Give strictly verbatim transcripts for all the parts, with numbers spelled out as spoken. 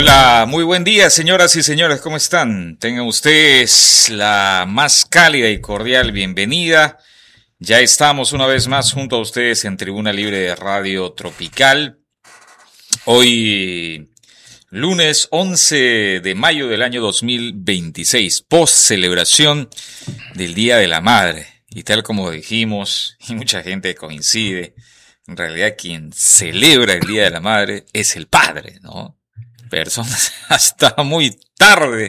Hola, muy buen día, señoras y señores, ¿cómo están? Tengan ustedes la más cálida y cordial bienvenida. Ya estamos una vez más junto a ustedes en Tribuna Libre de Radio Tropical. Hoy, lunes once de mayo del año dos mil veintiséis, post celebración del Día de la Madre. Y tal como dijimos, y mucha gente coincide, en realidad quien celebra el Día de la Madre es el padre, ¿no? Personas hasta muy tarde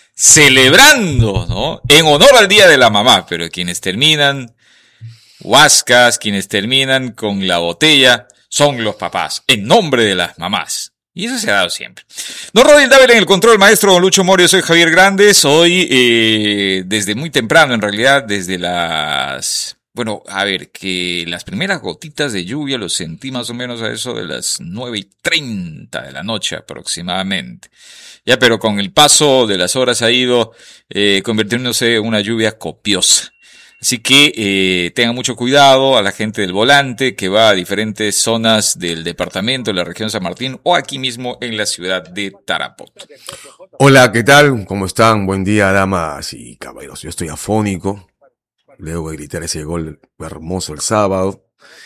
celebrando, ¿no? En honor al Día de la Mamá, pero quienes terminan huascas, quienes terminan con la botella, son los papás, en nombre de las mamás. Y eso se ha dado siempre. Don Rodil Dávila en el control, maestro Don Lucho Morio, soy Javier Grandes. Hoy, eh, desde muy temprano, en realidad, desde las... Bueno, a ver, que las primeras gotitas de lluvia los sentí más o menos a eso de las nueve y treinta de la noche aproximadamente. Ya, pero con el paso de las horas ha ido eh, convirtiéndose en una lluvia copiosa. Así que eh, tengan mucho cuidado a la gente del volante que va a diferentes zonas del departamento de la región de San Martín o aquí mismo en la ciudad de Tarapoto. Hola, ¿qué tal? ¿Cómo están? Buen día, damas y caballeros. Yo estoy afónico. Luego de gritar ese gol hermoso el sábado.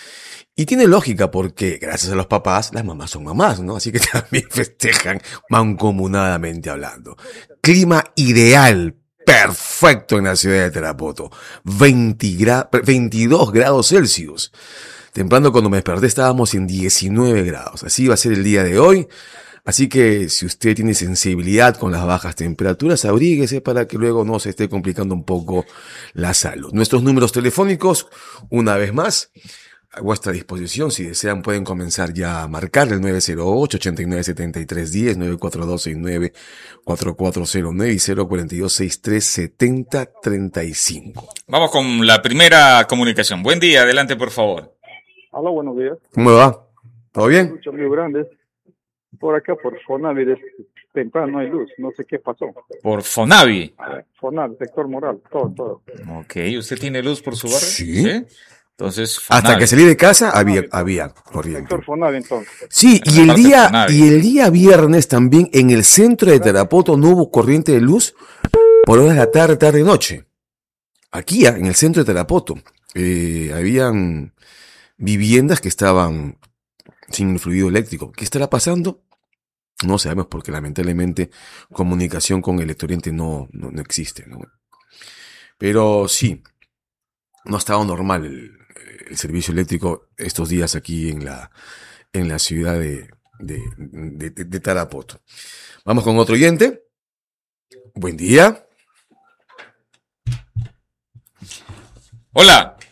Y tiene lógica porque, gracias a los papás, las mamás son mamás, ¿no? Así que también festejan mancomunadamente hablando. Clima ideal, perfecto en la ciudad de Tarapoto. veinte gra- veintidós grados Celsius. Temprano cuando me desperté estábamos en diecinueve grados. Así va a ser el día de hoy. Así que si usted tiene sensibilidad con las bajas temperaturas, abríguese para que luego no se esté complicando un poco la salud. Nuestros números telefónicos, una vez más, a vuestra disposición. Si desean pueden comenzar ya a marcar el nueve cero ocho, ocho nueve siete tres uno cero, nueve cuatro dos seis nueve cuatro cuatro cero nueve y cero cuatro dos seis tres siete cero tres cinco. Vamos con la primera comunicación. Buen día, adelante por favor. Hola, buenos días. ¿Cómo va? ¿Todo bien? Mucho amigo grandes. Por acá, por Fonavi, es temprano no hay luz, no sé qué pasó. Por Fonavi. Fonavi, sector moral, todo, todo. Ok, ¿usted tiene luz por su barrio? Sí. ¿Sí? Entonces, Fonavi. Hasta que salí de casa había, había corriente. Sector Fonavi, entonces. Sí, En y la el parte día, Fonavi. y el día viernes también en el centro de Tarapoto no hubo corriente de luz por horas de la tarde, tarde, noche. Aquí, en el centro de Tarapoto, eh, habían viviendas que estaban sin fluido eléctrico. ¿Qué estará pasando? No sabemos porque lamentablemente comunicación con el Electrooriente no, no, no existe, ¿no? Pero sí, no ha estado normal el, el servicio eléctrico estos días aquí en la, en la ciudad de, de, de, de, de Tarapoto. Vamos con otro oyente. Buen día. Hola.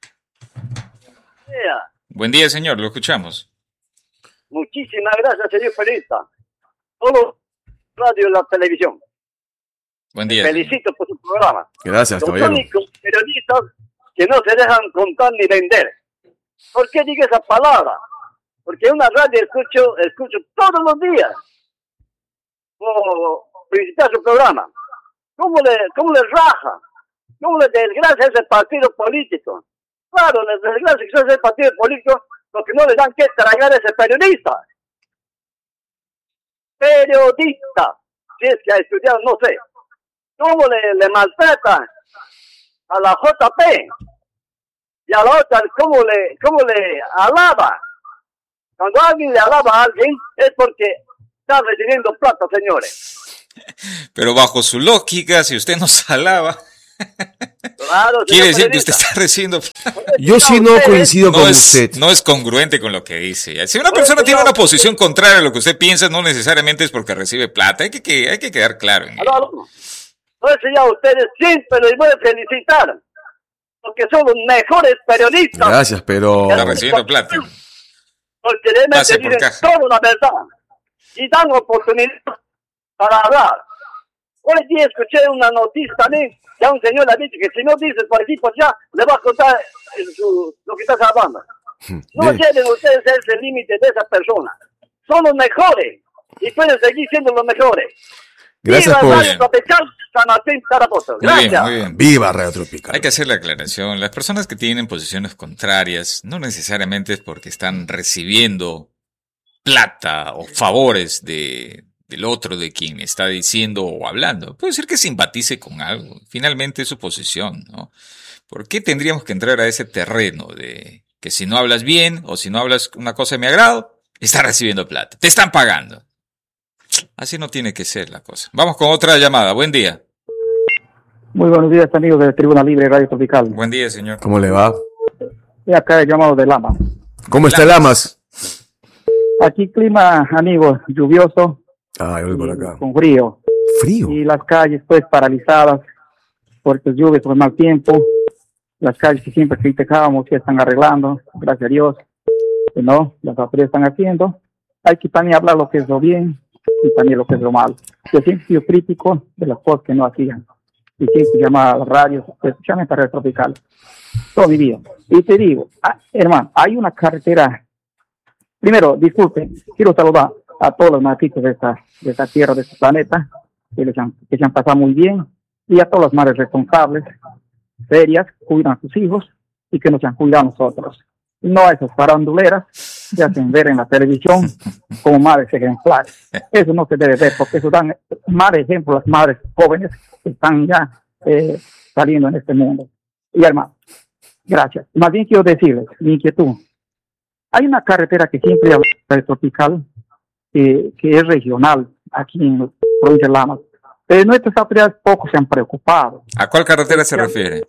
Sea. Buen día, señor, lo escuchamos. Muchísimas gracias, señor periodista. Todo radio y la televisión. Buen día. Felicito por su programa. Gracias, Los caballero. únicos periodistas que no se dejan contar ni vender. ¿Por qué digo esa palabra? Porque una radio escucho, escucho todos los días. O visitar su programa. ¿Cómo le, cómo le raja? ¿Cómo le desgracia ese partido político? Claro, les desgracia que ese partido político porque no le dan que tragar a ese periodista. Periodista, si es que ha estudiado, no sé. ¿Cómo le, le maltrata a la J P? Y a la otra, ¿cómo le, cómo le alaba? Cuando alguien le alaba a alguien, es porque está recibiendo plata, señores. Pero bajo su lógica, si usted nos alaba, Claro, quiere decir que periodista. usted está recibiendo... Yo sí no coincido No con es, usted. no es congruente con lo que dice. Si una persona tiene una posición contraria a lo que usted piensa, no necesariamente es porque recibe plata. Hay que, que, hay que quedar claro en ello. Aló, aló. Entonces ya ustedes siempre les voy a felicitar. Porque son los mejores periodistas. Gracias, pero... Está recibiendo plata. Porque realmente Pase por dicen caja. toda la verdad. Y dan oportunidad para hablar. Hoy día escuché una noticia también. Ya un señor le ha dicho que si no dices por aquí, por allá, le va a contar eh, su, lo que estás hablando. No Bien. lleguen ustedes a ese límite de esa persona. Son los mejores. Y pueden seguir siendo los mejores. Gracias Viva por... Radio Tropical San Martín, Tarapoto. Muy bien, Gracias. muy bien. Viva Radio Tropical. Hay que hacer la aclaración. Las personas que tienen posiciones contrarias no necesariamente es porque están recibiendo plata o favores de, del otro, de quien está diciendo o hablando. Puede ser que simpatice con algo. Finalmente es su posición, ¿no? ¿Por qué tendríamos que entrar a ese terreno de que si no hablas bien o si no hablas una cosa de mi agrado, estás recibiendo plata, te están pagando? Así no tiene que ser la cosa. Vamos con otra llamada. Buen día. Muy buenos días, amigos de Tribuna Libre Radio Tropical. Buen día, señor. ¿Cómo le va? Y acá he llamado de Lama. ¿Cómo está Lamas? Aquí clima, amigos, lluvioso. Ah, yo voy por acá. Con frío. Frío. Y las calles pues paralizadas, fuertes lluvias por mal tiempo. Las calles que siempre criticábamos ya están arreglando, gracias a Dios. ¿No? Las autoridades están haciendo. Hay que también hablar lo que es lo bien y también lo que es lo malo. Yo siempre he sido crítico de las cosas que no hacían. Y siempre llamaba a las radios, especialmente a Radio Tropical. Todo mi vida. Y te digo, ah, hermano, hay una carretera. Primero, disculpen, quiero saludar a todos los nativos de esta, de esta tierra, de este planeta, que, les han, que se han pasado muy bien, y a todas las madres responsables, serias, cuidan a sus hijos y que nos han cuidado a nosotros. No a esas faranduleras que hacen ver en la televisión como madres ejemplares. Eso no se debe ver, porque eso dan mal ejemplo a las madres jóvenes que están ya eh, saliendo en este mundo. Y hermano, gracias. Más bien quiero decirles mi inquietud. Hay una carretera que siempre habla de Tropical, eh, que es regional, aquí en la provincia de Lamas. Pero nuestras autoridades poco se han preocupado. ¿A cuál carretera se refiere?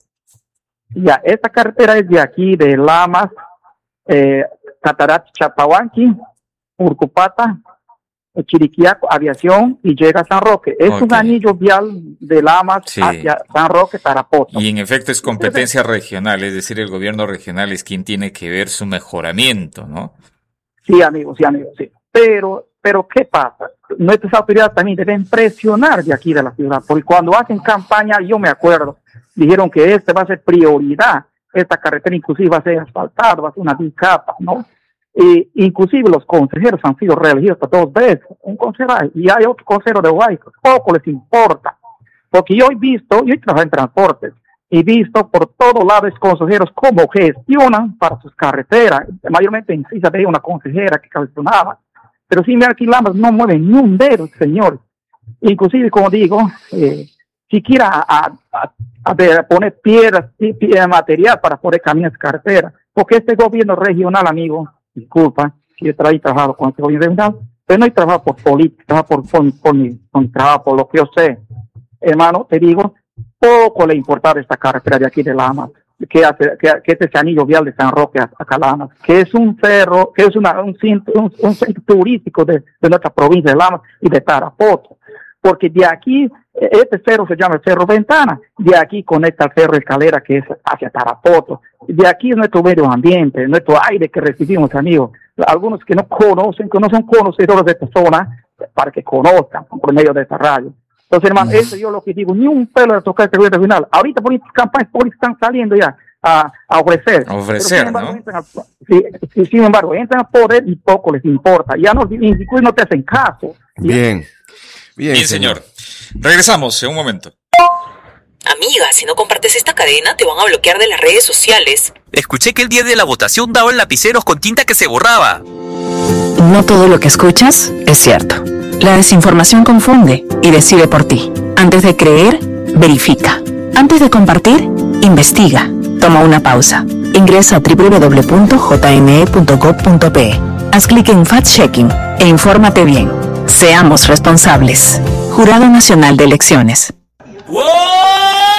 Ya, esta carretera es de aquí, de Lamas, eh, Catarata, Chapahuanqui, Urcupata, Chiriquiaco, Aviación, y llega a San Roque. Es okay. Un anillo vial de Lamas sí. Hacia San Roque, Tarapoto. Y en efecto es competencia regional, es decir, el gobierno regional es quien tiene que ver su mejoramiento, ¿no? Sí, amigos, sí, amigos, sí. Pero, pero ¿qué pasa? Nuestras autoridades también deben presionar de aquí de la ciudad, porque cuando hacen campaña, yo me acuerdo, dijeron que este va a ser prioridad, esta carretera inclusive va a ser asfaltada, va a ser una bicapa, ¿no? E inclusive los consejeros han sido reelegidos hasta dos veces, un consejero y hay otro consejero de Huayco, poco les importa, porque yo he visto, yo he trabajado en transportes, he visto por todos lados consejeros cómo gestionan para sus carreteras, mayormente en sí se veía una consejera que gestionaba, pero si me alquilamos no mueven ni un dedo, señores, inclusive como digo, eh, siquiera a, a, a, ver, a poner piedras, piedras material para poder caminar carretera, porque este gobierno regional, amigo, disculpa, si yo he trabajado con este gobierno regional, pero no he trabajado por política, trabajo por, por, por, mi, por mi trabajo, por lo que yo sé. Hermano, te digo, poco le importa esta carretera de aquí de Lamas, que hace, que, que este es el anillo vial de San Roque a, a Lamas, que es un cerro, que es una, un, un, un centro turístico de, de nuestra provincia de Lamas y de Tarapoto. Porque de aquí, este cerro se llama el Cerro Ventana, de aquí conecta al Cerro Escalera, que es hacia Tarapoto. De aquí es nuestro medio ambiente, nuestro aire que recibimos, amigos. Algunos que no conocen, que no son conocedores de esta zona, para que conozcan por medio de esta radio. Entonces, hermano, eso yo lo que digo, ni un pelo de tocar este gobierno regional. Ahorita por estas campañas políticas están saliendo ya a, a ofrecer. A ofrecer, Pero, sin embargo, ¿no? Entran a, sí, sí, sin embargo, entran a poder y poco les importa. Ya no, incluso no te hacen caso. Bien. Bien, Bien, señor. señor. Regresamos en un momento. Amiga, si no compartes esta cadena, te van a bloquear de las redes sociales. Escuché que el día de la votación daban lapiceros con tinta que se borraba. No todo lo que escuchas es cierto. La desinformación confunde y decide por ti. Antes de creer, verifica. Antes de compartir, investiga. Toma una pausa. Ingresa a doble u doble u doble u punto j m e punto gov punto p e. Haz clic en Fact-Checking e infórmate bien. Seamos responsables. Jurado Nacional de Elecciones. ¡Wow!